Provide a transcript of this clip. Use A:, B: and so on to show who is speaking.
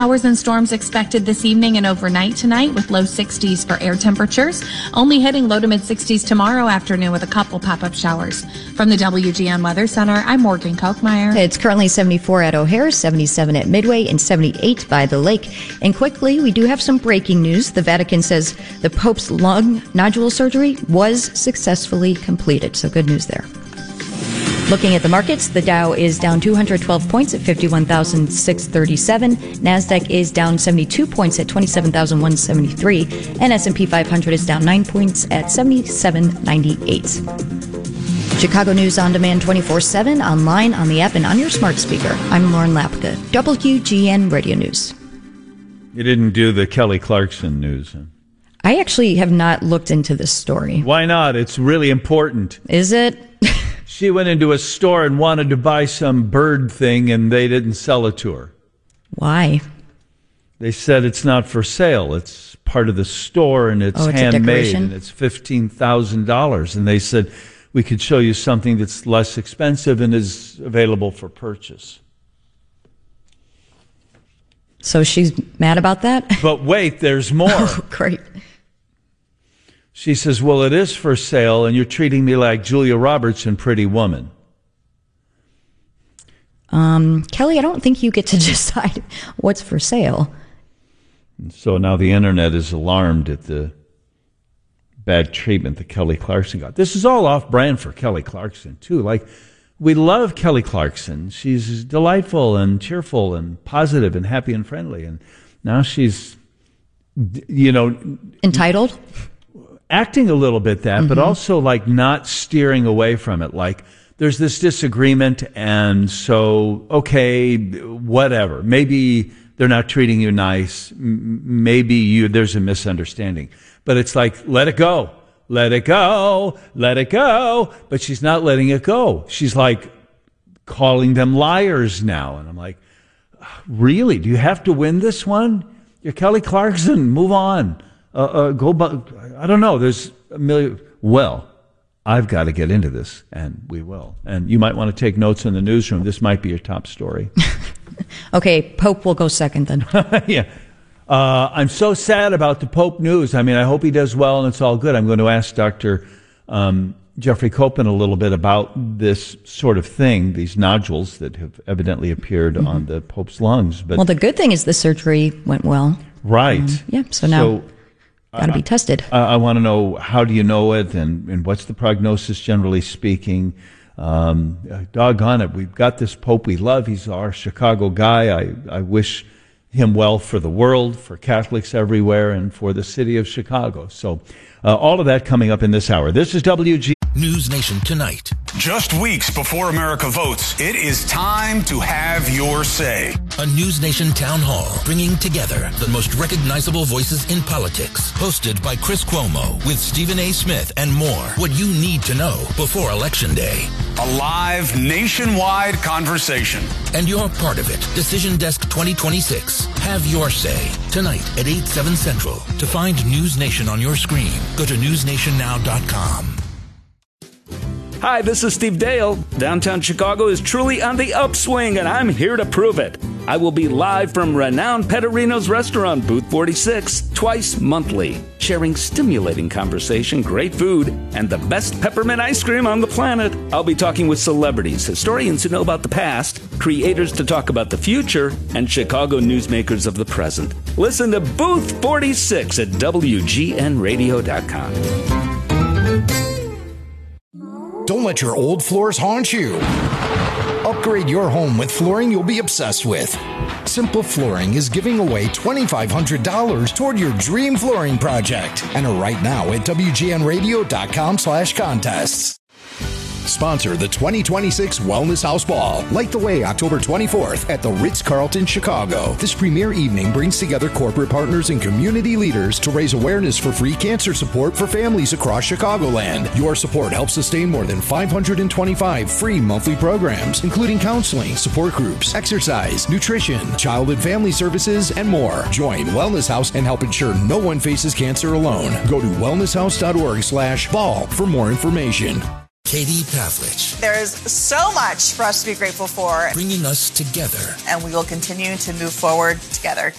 A: Showers and storms expected this evening and overnight tonight with low 60s for air temperatures. Only hitting low to mid 60s tomorrow afternoon with a couple pop-up showers. From the WGN Weather Center, I'm Morgan Kochmeyer.
B: It's currently 74 at O'Hare, 77 at Midway, and 78 by the lake. And quickly, we do have some breaking news. The Vatican says the Pope's lung nodule surgery was successfully completed. So good news there. Looking at the markets, the Dow is down 212 points at 51,637. NASDAQ is down 72 points at 27,173. And S&P 500 is down 9 points at 7798. Chicago News on demand 24/7, online, on the app, and on your smart speaker. I'm Lauren Lapka, WGN Radio News.
C: You didn't do the Kelly Clarkson news, huh?
B: I actually have not looked into this story.
C: Why not? It's really important.
B: Is it?
C: She went into a store and wanted to buy some bird thing, and they didn't sell it to her.
B: Why?
C: They said it's not for sale. It's part of the store, and it's handmade, and it's $15,000. And they said, we could show you something that's less expensive and is available for purchase.
B: So she's mad about that?
C: But wait, there's more.
B: Oh, great.
C: She says, well, it is for sale, and you're treating me like Julia Roberts in Pretty Woman.
B: Kelly, I don't think you get to decide what's for sale.
C: And so now the internet is alarmed at the bad treatment that Kelly Clarkson got. This is all off-brand for Kelly Clarkson, too. Like, we love Kelly Clarkson. She's delightful and cheerful and positive and happy and friendly. And now she's,
B: entitled?
C: Acting a little bit that, but also like not steering away from it. Like there's this disagreement, and so, okay, whatever. Maybe they're not treating you nice. Maybe there's a misunderstanding. But it's like, let it go. Let it go. Let it go. But she's not letting it go. She's like calling them liars now. And I'm like, really? Do you have to win this one? You're Kelly Clarkson. Move on. Go. I don't know. There's a million. Well, I've got to get into this, and we will. And you might want to take notes in the newsroom. This might be your top story.
B: Okay, Pope will go second then.
C: Yeah. I'm so sad about the Pope news. I mean, I hope he does well, and it's all good. I'm going to ask Dr. Jeffrey Copen a little bit about this sort of thing, these nodules that have evidently appeared on the Pope's lungs. But
B: well, the good thing is the surgery went well.
C: Right.
B: Yeah, so now got to be tested.
C: I want to know, how do you know it, and what's the prognosis generally speaking? Doggone it, we've got this Pope we love. He's our Chicago guy. I wish him well for the world, for Catholics everywhere, and for the city of Chicago. So all of that coming up in this hour. This is WG.
D: News Nation Tonight.
E: Just weeks before America votes, it is time to have your say.
D: A News Nation town hall bringing together the most recognizable voices in politics. Hosted by Chris Cuomo with Stephen A. Smith and more. What you need to know before Election Day.
E: A live nationwide conversation.
D: And you're part of it. Decision Desk 2026. Have your say. Tonight at 8, 7 Central. To find News Nation on your screen, go to newsnationnow.com.
F: Hi, this is Steve Dale. Downtown Chicago is truly on the upswing, and I'm here to prove it. I will be live from renowned Pettorino's restaurant, Booth 46, twice monthly, sharing stimulating conversation, great food, and the best peppermint ice cream on the planet. I'll be talking with celebrities, historians who know about the past, creators to talk about the future, and Chicago newsmakers of the present. Listen to Booth 46 at WGNradio.com.
G: Don't let your old floors haunt you. Upgrade your home with flooring you'll be obsessed with. Simple Flooring is giving away $2,500 toward your dream flooring project. Enter right now at WGNradio.com/contests. Sponsor the 2026 Wellness House Ball. Light the way October 24th at the Ritz-Carlton, Chicago. This premier evening brings together corporate partners and community leaders to raise awareness for free cancer support for families across Chicagoland. Your support helps sustain more than 525 free monthly programs, including counseling, support groups, exercise, nutrition, child and family services, and more. Join Wellness House and help ensure no one faces cancer alone. Go to wellnesshouse.org/ball for more information.
D: Katie Pavlich.
H: There is so much for us to be grateful for.
D: Bringing us together.
H: And we will continue to move forward together.